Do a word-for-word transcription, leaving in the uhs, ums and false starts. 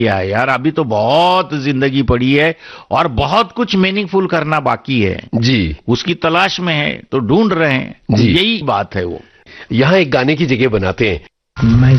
या यार अभी तो बहुत जिंदगी पड़ी है और बहुत कुछ मीनिंगफुल करना बाकी है जी, उसकी तलाश में है तो ढूंढ रहे हैं जी, यही बात है। वो यहाँ एक गाने की जगह बनाते हैं। मैं